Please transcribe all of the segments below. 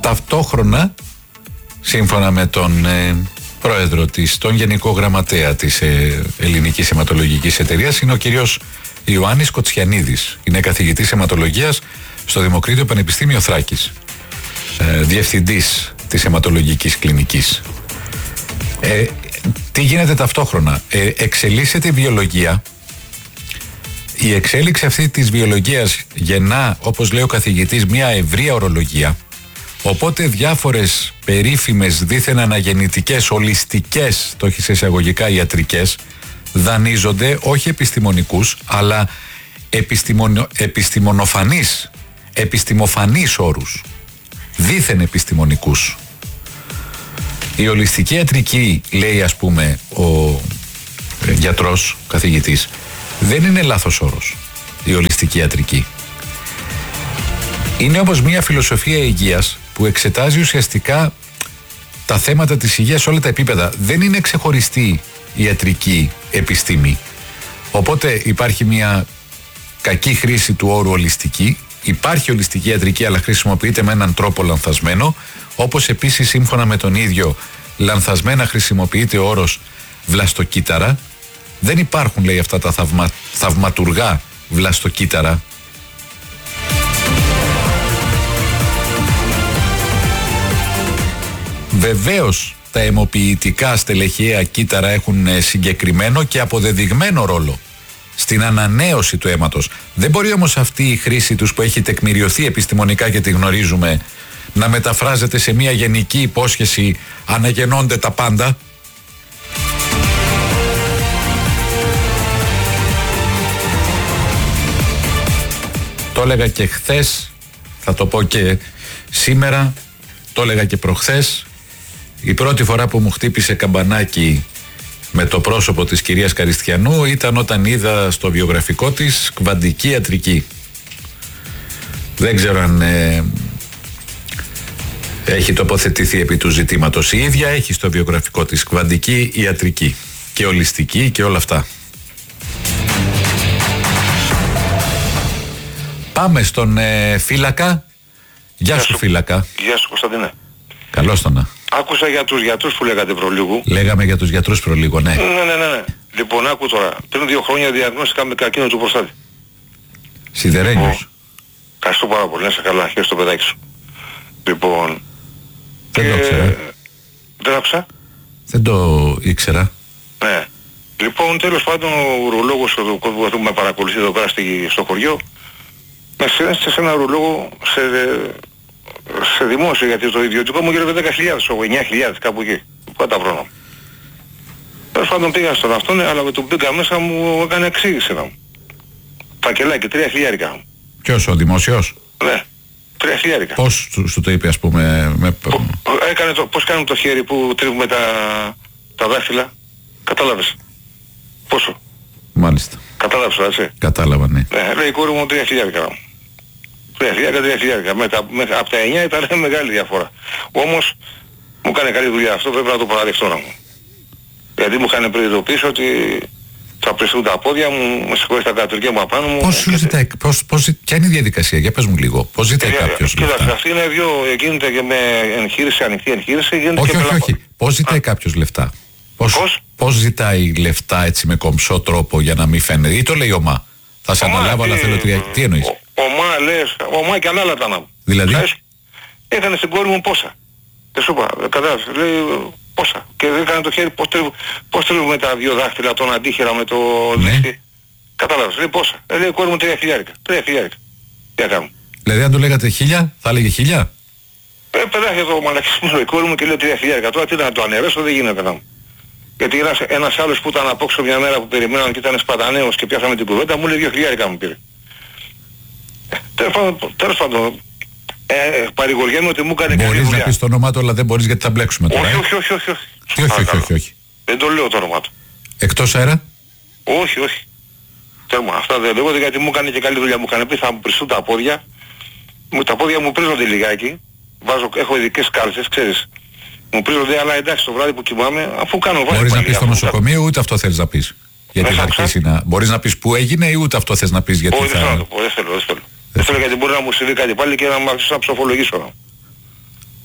Ταυτόχρονα, σύμφωνα με τον πρόεδρο τον Γενικό Γραμματέα της Ελληνικής Αιματολογικής Εταιρείας, είναι ο κύριος Ιωάννης Κοτσιανίδης. Είναι καθηγητής αιματολογίας στο Δημοκρίτιο Πανεπιστήμιο Θράκης, διευθυντής της αιματολογικής κλινικής. Τι γίνεται ταυτόχρονα? Εξελίσσεται η βιολογία. Η εξέλιξη αυτή της βιολογίας γεννά, όπως λέει ο καθηγητής, μια ευρεία ορολογία. Οπότε διάφορες περίφημες δίθεν αναγεννητικές, ολιστικές, το έχει σε εισαγωγικά, ιατρικές, δανείζονται όχι επιστημονικούς, αλλά επιστημοφανείς όρους, δίθεν επιστημονικούς. Η ολιστική ιατρική, λέει ας πούμε ο γιατρός, καθηγητής, δεν είναι λάθος όρος η ολιστική ιατρική. Είναι όμως μια φιλοσοφία υγείας που εξετάζει ουσιαστικά τα θέματα της υγείας σε όλα τα επίπεδα. Δεν είναι ξεχωριστή ιατρική επιστήμη. Οπότε υπάρχει μια κακή χρήση του όρου ολιστική. Υπάρχει ολιστική ιατρική, αλλά χρησιμοποιείται με έναν τρόπο λανθασμένο. Όπως επίσης, σύμφωνα με τον ίδιο, λανθασμένα χρησιμοποιείται ο όρος βλαστοκύτταρα. Δεν υπάρχουν, λέει, αυτά τα θαυματουργά βλαστοκύτταρα. Βεβαίως τα αιμοποιητικά στελεχιαία κύτταρα έχουν συγκεκριμένο και αποδεδειγμένο ρόλο στην ανανέωση του αίματος. Δεν μπορεί όμως αυτή η χρήση τους, που έχει τεκμηριωθεί επιστημονικά και τη γνωρίζουμε, να μεταφράζεται σε μια γενική υπόσχεση «αναγεννώνται τα πάντα». Το έλεγα και χθες, θα το πω και σήμερα, το έλεγα και προχθές. Η πρώτη φορά που μου χτύπησε καμπανάκι με το πρόσωπο της κυρίας Καριστιανού ήταν όταν είδα στο βιογραφικό της κβαντική ιατρική. Δεν ξέρω αν έχει τοποθετηθεί επί του ζητήματος. Η ίδια έχει στο βιογραφικό της κβαντική ιατρική και ολιστική και όλα αυτά. Πάμε στον φύλακα. Γεια σου φύλακα. Γεια σου Κωνσταντίνε. Καλώς το να. Άκουσα για τους γιατρούς που λέγατε προλίγου. Λέγαμε για τους γιατρούς προλίγου, ναι. Ναι. Λοιπόν, άκου τώρα. Πριν 2 χρόνια διαγνώστηκα με καρκίνο του προστάτη. Σιδερένιος. Ευχαριστώ πάρα πολύ. Να είσαι καλά. Χαίρεσαι το παιδάκι σου. Λοιπόν... Δεν το ήξερα. Δεν άκουσα. Δεν το ήξερα. Ναι. Λοιπόν, τέλος πάντων, ο ουρολόγος που με παρακολουθεί εδώ πέρα στο χωριό με συνέστησε σε ένα ουρολόγο σε δημόσιο, γιατί το ιδιωτικό μου γύρω 10.000, 9.000 κάπου εκεί. Πάντα βρώνω. Τέλος πάντων πήγα στον αυτόν, αλλά με τον πήγα μέσα μου έκανε εξήγηση να μου. Φακελάκι, 3.000. Ποιος, ο δημόσιος? Ναι, 3.000. Πώς σου το είπε, ας πούμε? Πώς κάνουμε το χέρι που τρίβουμε τα δάχτυλα. Κατάλαβες? Πόσο? Μάλιστα. Κατάλαβες, έτσι? Κατάλαβα, ναι. Ναι, λέει η κόρη μου 3.000. 3.000. Από τα 9 ήταν μεγάλη διαφορά. Όμως μου έκανε καλή δουλειά αυτό, πρέπει να το παραδεχτώ να μου. Γιατί μου είχαν προειδοποιήσει ότι θα πληστούν τα πόδια μου, με συγχωρείς τα κατουργία μου απάνω μου. Πώς σου ζητάει, ποια είναι η διαδικασία, για πες μου λίγο. Πώς ζητάει κάποιος λεφτά? Κοίταξε, αυτή είναι γίνεται και με εγχείρηση, ανοιχτή εγχείρηση. Όχι. Πώς ζητάει κάποιος λεφτά? Πώς ζητάει λεφτά έτσι με κομψό τρόπο για να μην φαίνεται? Ή το λέει ομά? Θα σε αναλάβω, αλλά θέλω 3. Τι εννοείς? Ομά και ανάλατα να μου. Δηλαδή? Έκανε στην κόρη μου πόσα. Δεν σου είπα, κατάλαβες, λέει πόσα. Και έκανε το χέρι, πώς τρίβουμε τα 2 δάχτυλα, τον αντίχειρα με το δίχτυ. Κατάλαβες, λέει πόσα. Λέει η κόρη μου 3.000. 3.000. Τι να κάνω? Δηλαδή αν του λέγατε 1.000, θα έλεγε 1.000. Πετάχε το μαλακισμένο η κόρη μου και λέει 3.000. Τώρα τι να το αναιρέσω, δεν γίνεται να μου. Γιατί ένας άλλος που ήταν απόξω μια μέρα που περιμέναν και ήταν σπατανέος και πιάσαμε την κουβέντα, μου λέει 2.000 μου πήρε. Τέλος πάντων, παρηγοριέμαι ότι μου έκανε καλή δουλειά. Μπορείς να πεις το όνομά του, αλλά δεν μπορείς γιατί θα μπλέξουμε τώρα. Όχι. Δεν το λέω το όνομά του. Εκτός αέρα? Όχι. Τέρμα, αυτά δεν λέγονται γιατί μου έκανε και καλή δουλειά. Μου έκανε πει θα μου πριστούν τα πόδια. Τα πόδια μου πρίζονται λιγάκι. Έχω ειδικές κάλτσες, ξέρεις. Μου πρίζονται, αλλά εντάξει το βράδυ που κοιμάμαι, αφού κάνω βάση. Μπορείς να πεις στο νοσοκομείο, ούτε αυτό θέλεις να πεις? Γιατί θα αρχίσει να... Μπορείς να πεις πού έγινε ή ούτε αυτό θες να πεις? Γιατί όχι, δεν θέλω, δεν θέλω γιατί μπορεί να μου συμβεί κάτι πάλι και να μου αρχίσει να ψοφολογήσω.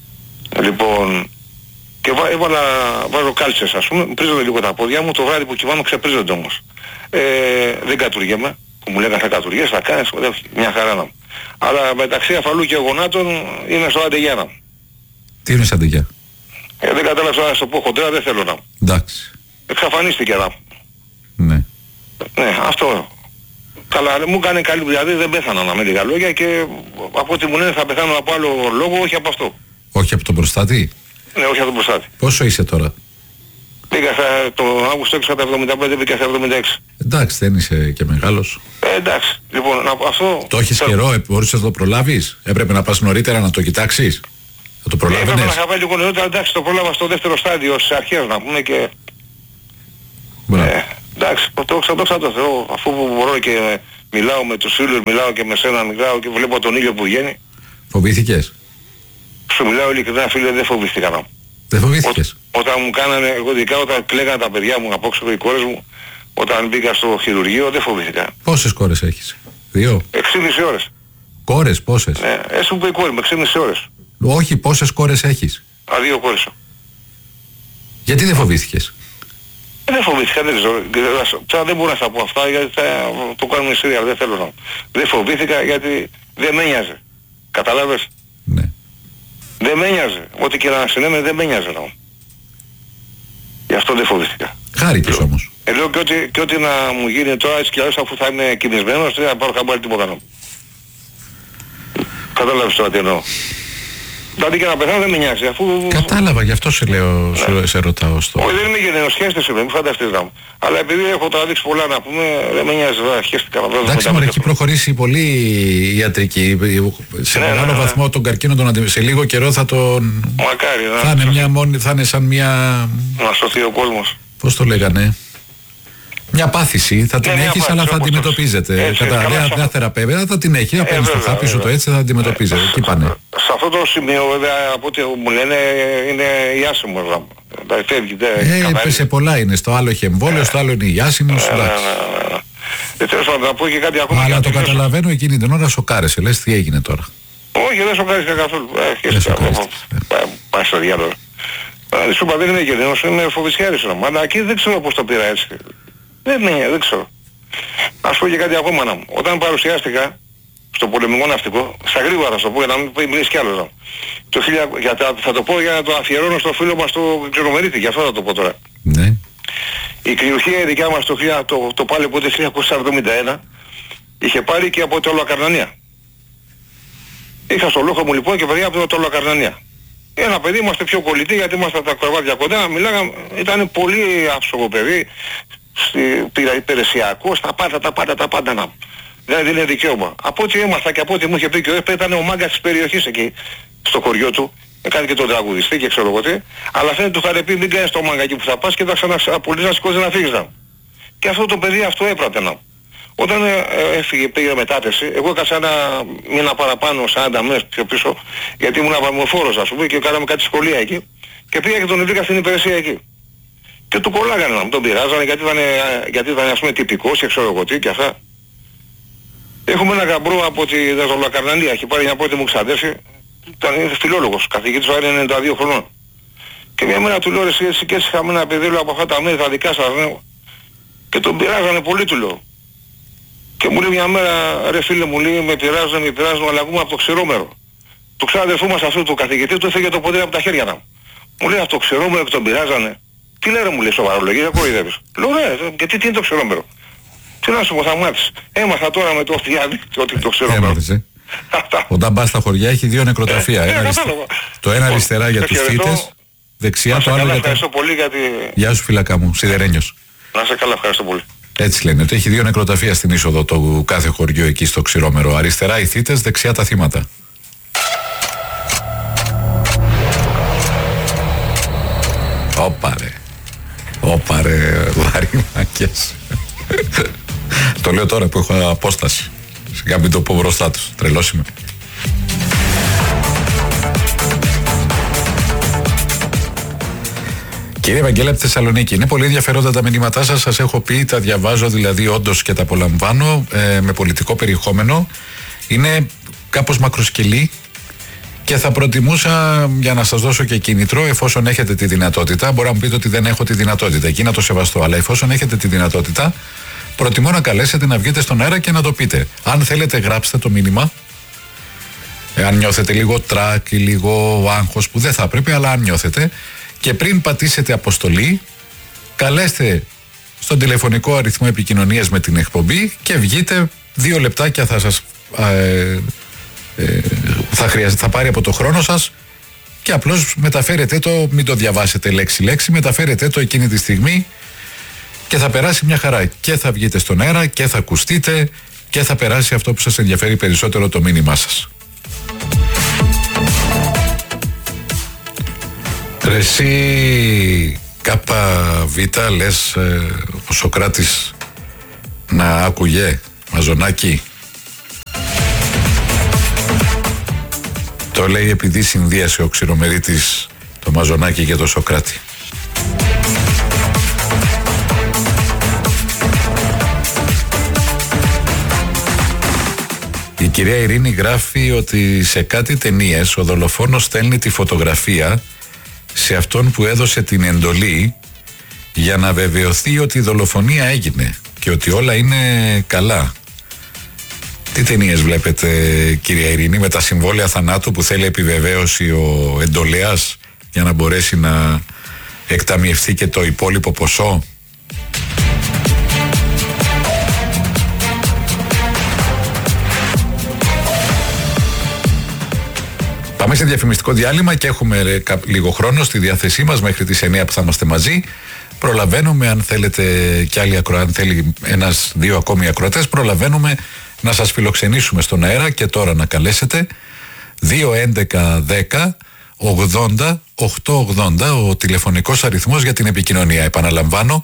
Λοιπόν, και βάζω κάλτσες, ας πούμε, πρίζονται λίγο τα πόδια μου, το βράδυ που κοιμάμαι ξεπρίζονται όμως. Δεν κατουργέμαι, που μου λέγανε θα κατουργές, θα κάνεις, μια χαρά να μου. Αλλά μεταξύ αφαλού και γονάτων είμαι στο αντεγιά να μου. Τι είναι αντεγιά? Δεν κατάλαβα να σου το πω χοντρά, δεν θέλω να μου. Εντάξει. Εξαφανίστηκε να μου. Ναι. Ναι, αυτό. Καλά, μου κάνει καλή δουλειά, δηλαδή δεν πέθανα να με λίγα λόγια και από ό,τι μου λένε θα πεθάνω από άλλο λόγο, όχι από αυτό. Όχι από τον προστάτη? Ναι, όχι από τον προστάτη. Πόσο είσαι τώρα? Πήγα το Αύγουστο έξω τα 75, πήγα στα 76. Εντάξει, δεν είσαι και μεγάλος. Εντάξει, λοιπόν, αυτό... Το έχεις καιρό, μπορούσες να το προλάβεις? Έπρεπε να πας νωρίτερα να το κοιτάξεις? Θα το προλάβαινες? Έπρεπε να είχα πάει λίγο νωρίτερα, εντάξει, το πρόλαβα στο δεύτερο στάδιο, στις αρχές να πούμε και... εντάξει, δόξα τω Θεώ, αφού μπορώ και μιλάω με τους φίλους, μιλάω και με σένα, μιλάω και βλέπω τον ήλιο που βγαίνει. Φοβήθηκες? Σου μιλάω ειλικρινά, φίλε, δεν φοβήθηκα να. Δεν φοβήθηκες? Όταν μου κάνανε, εγώ ειδικά όταν κλαίγανε τα παιδιά μου από έξω, οι κόρες μου, όταν μπήκα στο χειρουργείο, δεν φοβήθηκα. Πόσες κόρες έχεις? 2? 6,5 ώρες. Κόρες, πόσες? Ναι, έτσι μου είπε η κόρη μου, 6,5 ώρες. Όχι, πόσες κόρες έχεις? 2 κόρες. Γιατί δεν φοβήθηκες? Δεν φοβήθηκα, δεν ξέρω. Τώρα δεν μπορώ να στα πω αυτά γιατί θα το κάνουμε σειρά, δεν θέλω να. Δεν φοβήθηκα γιατί δεν με νοιάζε. Καταλάβες? Ναι. Δεν με νοιάζε. Ό,τι και να συνέβαινε δεν με νοιάζε να. Γι' αυτό δεν φοβήθηκα. Χάρηκες όμως. Λέω και ό,τι να μου γίνει τώρα έτσι κι αλλιώς αφού θα είμαι κινησμένος δεν θα πάρω χαμπάρι τίποτα να. Κατάλαβες τώρα τι εννοώ. Δηλαδή και να πεθάνω δεν με νοιάζει αφού... Κατάλαβα, γι' αυτό σε λέω, σε ρωτάω στο... Όχι, δεν είμαι γενναίος, χέστησε με, μην φανταστείς να μου. Αλλά επειδή έχω τραβήξει πολλά να πούμε, δεν με νοιάζει, χέστηκα να βρω. Εντάξει, μωρέ, έχει προχωρήσει πολύ η ιατρική. Σε μεγάλο βαθμό τον καρκίνο σε λίγο καιρό θα τον... Μακάρι, θα είναι σαν μια... Να σωθεί ο κόσμος. Πώς το λέγανε? Μια πάθηση, θα την έχεις αλλά θα αντιμετωπίζεται. Κατά νέα θεραπεύεια θα την έχει, απέναντι στο χάπι σου το έτσι θα αντιμετωπίζεται. Εκεί πάνε. Σε αυτό το σημείο βέβαια από ό,τι μου λένε είναι ιάσιμος. Σε πολλά είναι. Στο άλλο έχει εμβόλιο, στο άλλο είναι ιάσιμος. Τέλος πάντων να πω και κάτι ακόμα. Αλλά το καταλαβαίνω εκείνη την ώρα σοκάρεσαι. Λες τι έγινε τώρα? Όχι, δεν σοκάριστηκα καθόλου. Πάει στο διάλογο. Σου είπα δεν είμαι γενναίος, είμαι φοβησιάρης. Αλλά εκεί δεν ξέρω πώς το πήρα έτσι. Δεν ξέρω. Ας πω και κάτι ακόμα να μου. Όταν παρουσιάστηκα στο πολεμικό ναυτικό, στα γρήγορα θα το πω για να μην μιλήσει κι άλλος. Θα το πω για να το αφιερώνω στο φίλο μας το Ξενομερίτη, γι' αυτό θα το πω τώρα. Ναι. Η κρυοχεία ειδικά μας το πάλι από το 1941 είχε πάρει και από το Ολοκαρνανία. Είχα στο λόγο μου λοιπόν και παιδιά από το Ολοκαρνανία. Ένα παιδί είμαστε πιο κολλητοί γιατί είμαστε τα κορβάτια κοντά, μιλάγαμε, ήταν πολύ άψογο παιδί, υπηρεσιακός, τα πάντα να. Δεν είναι δικαίωμα. Από ό,τι έμαθα και από ό,τι μου είχε πει και ο ΕΠ ήταν ο μάγκας της περιοχής εκεί στο χωριό του. Έκανε και τον τραγουδιστή και ξέρω εγώ τι. Αλλά φαίνεται του είχαν πει μην κάνεις το μάγκα εκεί που θα πας και θα ξαναπολύσεις να σηκώσεις να φύγεις να. Και αυτό το παιδί αυτό έπρατε να. Όταν έφυγε, πήγε μετάθεση, εγώ έκανα ένα μήνα παραπάνω, 40 μέρες πιο πίσω, γιατί ήμουν απαμορφόρος ας πούμε και κάναμε κάτι σχολεία εκεί. Και πήγα και τον βρήκα στην υπηρεσία εκεί. Και του κολλάγανε να μου τον πειράζανε γιατί ήταν ας πούμε τυπικός και ξέρω εγώ τι και αυτά. Έχουμε ένα γαμπρό από τη Δαζολακαρνανία, έχει πάρει μια πρώτη μου ξαδέρφη, ήταν φιλόλογος, καθηγήτης ο είναι 92 χρονών. Και μια μέρα του λέω εσύ και έτσι είχαμε ένα παιδί από αυτά τα μέρη τα δικά σας, ναι. Και τον πειράζανε πολύ του λέω. Και μου λέει μια μέρα, ρε φίλε μου λέει, με πειράζουν, αλλά ακούμε από το Ξηρόμερο. Του ξάδερφού μας αυτού του καθηγητή του έφεγε το ποδήλατο από τα χέρια να. Μου λέει αυτό το Ξηρόμερο και τον πειράζανε. Τι λέει ρε μου λέει σοβαρολογία, δεν κοροϊδεύεις. Λέω ρε, γιατί τι είναι το Ξηρόμερο? Τι να σου πω, θα μάθεις. Έμαθα τώρα με το διαδίκτυο ότι το Ξηρόμερο. Όταν πας στα χωριά έχει 2 νεκροταφεία. Το ένα αριστερά για τους θύτες, δεξιά το άλλο για το... Γεια σου φυλακά μου, Σιδερένιος. Να σε καλά, ευχαριστώ πολύ. Έτσι λένε, ότι έχει 2 νεκροταφεία στην είσοδο του κάθε χωριού εκεί στο Ξηρόμερο. Αριστερά οι θύτες, δεξιά τα θύματα. Όπα ρε, βαρύμακες. Το λέω τώρα που έχω απόσταση. Σιγά μην το πω μπροστά τους. Τρελός είμαι. Κύριε Βαγγέλη από τη Θεσσαλονίκη, είναι πολύ ενδιαφέροντα τα μηνύματά σας. Σας έχω πει, τα διαβάζω δηλαδή όντως και τα απολαμβάνω με πολιτικό περιεχόμενο. Είναι κάπως μακροσκελή Και θα προτιμούσα, για να σας δώσω και κίνητρο, εφόσον έχετε τη δυνατότητα, μπορεί να μου πείτε ότι δεν έχω τη δυνατότητα, εκεί να το σεβαστώ, αλλά εφόσον έχετε τη δυνατότητα, προτιμώ να καλέσετε, να βγείτε στον αέρα και να το πείτε. Αν θέλετε, γράψτε το μήνυμα. Αν νιώθετε λίγο τρακ ή λίγο άγχος, που δεν θα πρέπει, αλλά αν νιώθετε, και πριν πατήσετε αποστολή, καλέστε στον τηλεφωνικό αριθμό επικοινωνίας με την εκπομπή και βγείτε. 2 λεπτάκια θα σας θα πάρει από το χρόνο σας και απλώς μεταφέρετε το, μην το διαβάσετε λέξη-λέξη, μεταφέρετε το εκείνη τη στιγμή και θα περάσει μια χαρά. Και θα βγείτε στον αέρα και θα ακουστείτε και θα περάσει αυτό που σας ενδιαφέρει περισσότερο, το μήνυμά σας. Ρε εσύ ΚΒ λες ο Σωκράτης να άκουγε Μαζονάκη? Το λέει επειδή συνδύασε ο Ξηρομερίτης το Μαζονάκη και το Σωκράτη. Η κυρία Ειρήνη γράφει ότι σε κάτι ταινίες ο δολοφόνος στέλνει τη φωτογραφία σε αυτόν που έδωσε την εντολή για να βεβαιωθεί ότι η δολοφονία έγινε και ότι όλα είναι καλά. Τι ταινίες βλέπετε, κυρία Ειρήνη, με τα συμβόλαια θανάτου που θέλει επιβεβαίωση ο εντολέας για να μπορέσει να εκταμιευθεί και το υπόλοιπο ποσό? Πάμε σε διαφημιστικό διάλειμμα και έχουμε λίγο χρόνο στη διάθεσή μας μέχρι τις 9 που θα είμαστε μαζί. Προλαβαίνουμε, αν θέλετε κι άλλοι αν θέλει 1-2 ακόμη ακροατές, προλαβαίνουμε να σας φιλοξενήσουμε στον αέρα και τώρα να καλέσετε 2-11-10-80-880 ο τηλεφωνικός αριθμός για την επικοινωνία. Επαναλαμβάνω,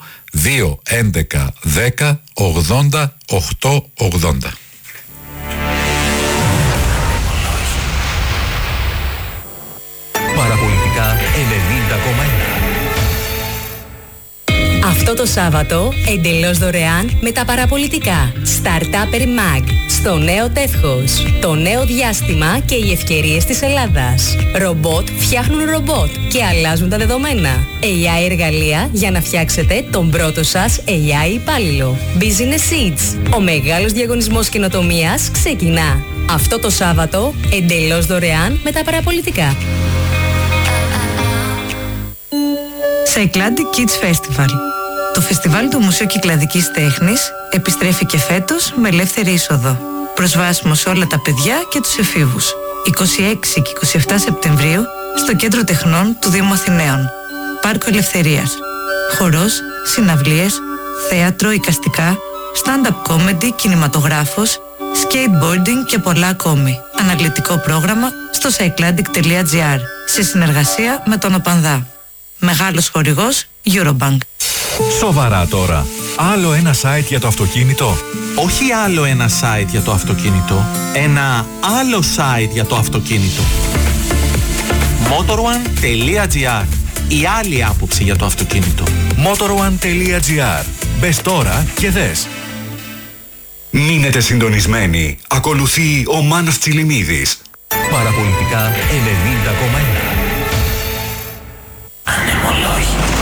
2-11-10-80-880. Παραπολιτικά 90,1. Αυτό το Σάββατο, εντελώς δωρεάν με τα παραπολιτικά. Startupper Mag, στο νέο τεύχος. Το νέο διάστημα και οι ευκαιρίες της Ελλάδας. Ρομπότ φτιάχνουν ρομπότ και αλλάζουν τα δεδομένα. AI εργαλεία για να φτιάξετε τον πρώτο σας AI υπάλληλο. Business Seeds. Ο μεγάλος διαγωνισμός καινοτομίας ξεκινά. Αυτό το Σάββατο, εντελώς δωρεάν με τα παραπολιτικά. Cycladic Kids Festival. Το φεστιβάλ του Μουσείου Κυκλαδικής Τέχνης επιστρέφει και φέτος με ελεύθερη είσοδο. Προσβάσιμο σε όλα τα παιδιά και τους εφήβους. 26 και 27 Σεπτεμβρίου στο Κέντρο Τεχνών του Δήμου Αθηναίων. Πάρκο Ελευθερίας. Χορός, συναυλίες, θέατρο, εικαστικά, stand-up comedy, κινηματογράφος, skateboarding και πολλά ακόμη. Αναλυτικό πρόγραμμα στο cycladic.gr σε συνεργασία με τον ΟΠΑΝΔΑ. Μεγάλος χορηγός Eurobank. Σοβαρά τώρα. Άλλο ένα site για το αυτοκίνητο. Όχι άλλο ένα site για το αυτοκίνητο. Ένα άλλο site για το αυτοκίνητο. Motorone.gr. Η άλλη άποψη για το αυτοκίνητο. Motorone.gr. Μπες τώρα και δες. Μείνετε συντονισμένοι. Ακολουθεί ο Μάνος Τσιλιμίδης. Παραπολιτικά 90,1. Ανεμολόγοι.